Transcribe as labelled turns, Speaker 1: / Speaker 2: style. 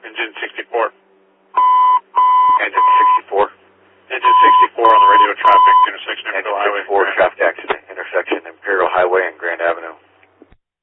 Speaker 1: Engine 64.
Speaker 2: Engine 64.
Speaker 1: Engine 64 on the radio traffic, intersection of Highway.
Speaker 2: Engine 64, traffic accident.